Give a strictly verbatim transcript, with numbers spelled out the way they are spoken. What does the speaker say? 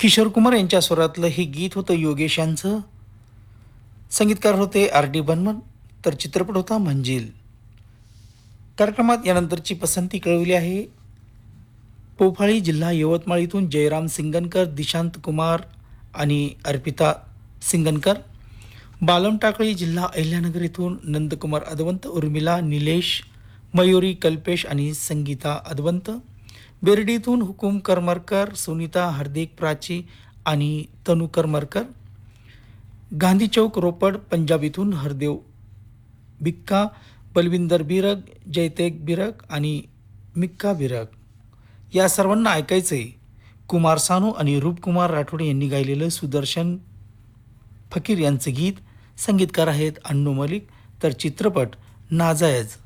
किशोर कुमार यांच्या स्वरातलं हे गीत होतं योगेश यांचं. संगीतकार होते आर डी बर्मन. तर चित्रपट होता मंजिल. कार्यक्रमात यानंतरची पसंती कळवली आहे पोफाळी जिल्हा यवतमाळ इथून जयराम सिंगनकर, दिशांत कुमार आणि अर्पिता सिंगनकर. बालम टाकळी जिल्हा अहिल्यानगर इथून नंदकुमार अदवंत, उर्मिला, निलेश, मयुरी, कल्पेश आणि संगीता अदवंत. बेर्डी इथून हुकुम करमरकर, सुनीता, हार्दिक, प्राची आणि तनु करमरकर. गांधी चौक रोपड पंजाब इथून हरदेव बिक्का, बलविंदर बिरग, जयतेक बिरग आणि मिक्का बिरग. या सर्वांना ऐकायचंय कुमार सानू आणि रूपकुमार राठोड यांनी गायलेलं सुदर्शन फकीर यांचं गीत. संगीतकार आहेत अन्नू मलिक. तर चित्रपट नाजायज.